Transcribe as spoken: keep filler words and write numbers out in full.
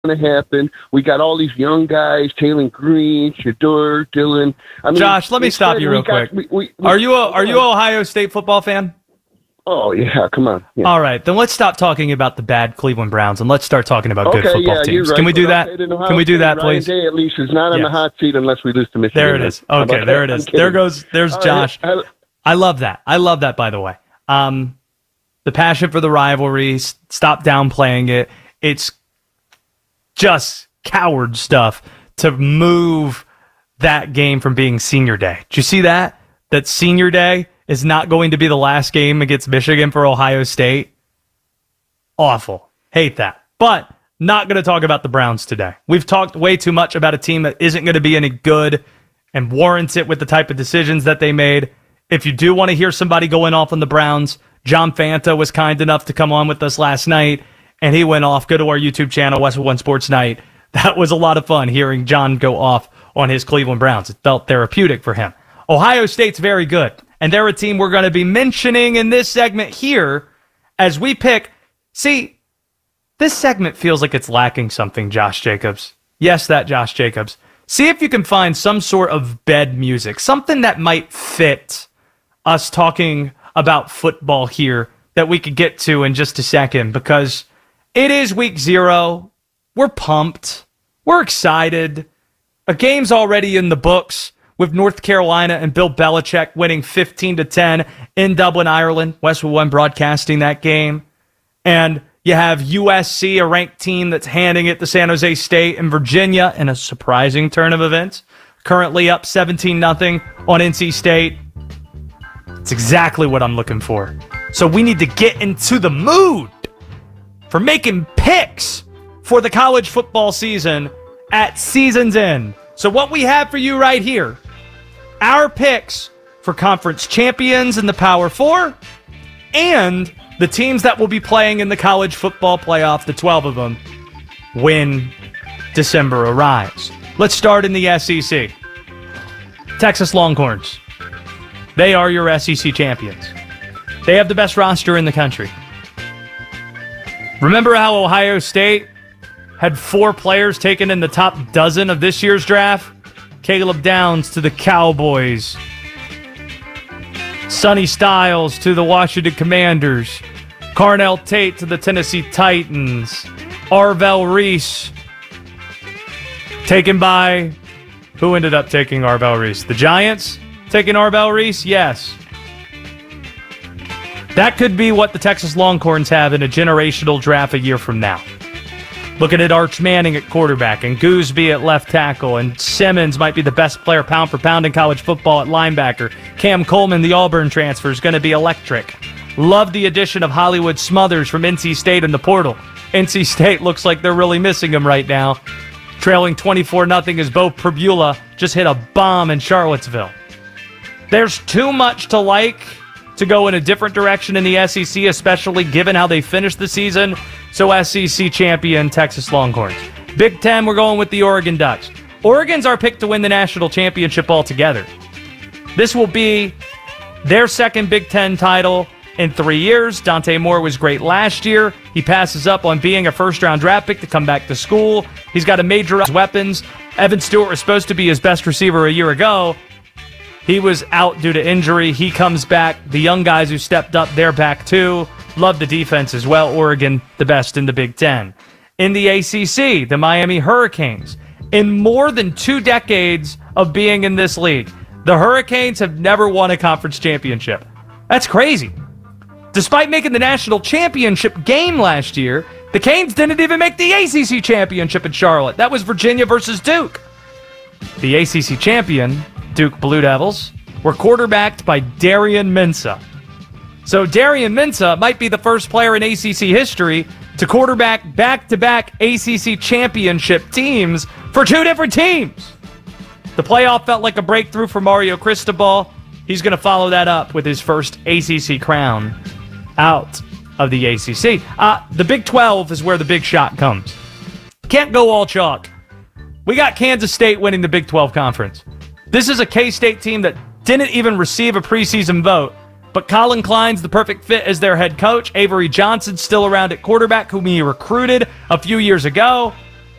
going to happen. We got all these young guys, Taylor Green, Shedeur, Dylan. I mean, Josh, let me stop you real got, quick. We, we, are you a, are you an Ohio State football fan? Oh, yeah, come on. Yeah. All right, then let's stop talking about the bad Cleveland Browns and let's start talking about okay, good football yeah, teams. Right. Can we do that? Can we do that, Ryan please? Day, at least, is not on yes. the hot seat unless we lose to Michigan. There it is. Okay, there it is. There goes, there's all Josh. Right. I love that. I love that, by the way. Um, the passion for the rivalry, stop downplaying it. It's just coward stuff to move that game from being senior day. Did you see that? That senior day is not going to be the last game against Michigan for Ohio State. Awful. Hate that. But not going to talk about the Browns today. We've talked way too much about a team that isn't going to be any good and warrants it with the type of decisions that they made. If you do want to hear somebody going off on the Browns, John Fanta was kind enough to come on with us last night, and he went off. Go to our YouTube channel, Westwood One Sports Night. That was a lot of fun hearing John go off on his Cleveland Browns. It felt therapeutic for him. Ohio State's very good, and they're a team we're going to be mentioning in this segment here as we pick. See, this segment feels like it's lacking something, Josh Jacobs. Yes, that Josh Jacobs. See if you can find some sort of bed music, something that might fit us talking about football here that we could get to in just a second, because it is week zero. We're pumped. We're excited. A game's already in the books with North Carolina and Bill Belichick winning fifteen to ten in Dublin, Ireland. Westwood One broadcasting that game. And you have U S C, a ranked team that's handing it to San Jose State and Virginia in a surprising turn of events. Currently up seventeen nothing on N C State. It's exactly what I'm looking for. So we need to get into the mood for making picks for the college football season at season's end. So what we have for you right here, our picks for conference champions in the Power Four and the teams that will be playing in the college football playoff, the twelve of them, when December arrives. Let's start in the S E C. Texas Longhorns. They are your S E C champions. They have the best roster in the country. Remember how Ohio State had four players taken in the top dozen of this year's draft? Caleb Downs to the Cowboys. Sonny Styles to the Washington Commanders. Carnell Tate to the Tennessee Titans. Arvell Reese taken by... Who ended up taking Arvell Reese? The Giants taking Arvell Reese? Yes. That could be what the Texas Longhorns have in a generational draft a year from now. Looking at Arch Manning at quarterback and Gooseby at left tackle, and Simmons might be the best player pound for pound in college football at linebacker. Cam Coleman, the Auburn transfer, is going to be electric. Love the addition of Hollywood Smothers from N C State in the portal. N C State looks like they're really missing him right now. Trailing twenty-four nothing as Bo Pribula just hit a bomb in Charlottesville. There's too much to like to go in a different direction in the S E C, especially given how they finished the season. So S E C champion Texas Longhorns. Big Ten, we're going with the Oregon Ducks. Oregon's our pick to win the national championship altogether. This will be their second Big Ten title in three years. Dante Moore was great last year. He passes up on being a first-round draft pick to come back to school. He's got a major weapons. Evan Stewart was supposed to be his best receiver a year ago. He was out due to injury. He comes back. The young guys who stepped up, they're back too. Love the defense as well. Oregon, the best in the Big Ten. In the A C C, the Miami Hurricanes. In more than two decades of being in this league, the Hurricanes have never won a conference championship. That's crazy. Despite making the national championship game last year, the Canes didn't even make the A C C championship in Charlotte. That was Virginia versus Duke. The A C C champion, Duke Blue Devils, were quarterbacked by Darian Mensah. So Darian Mensah might be the first player in A C C history to quarterback back-to-back A C C championship teams for two different teams. The playoff felt like a breakthrough for Mario Cristobal. He's going to follow that up with his first A C C crown out of the A C C. Uh, the Big twelve is where the big shot comes. Can't go all chalk. We got Kansas State winning the Big twelve conference. This is a K-State team that didn't even receive a preseason vote, but Colin Klein's the perfect fit as their head coach. Avery Johnson's still around at quarterback, whom he recruited a few years ago.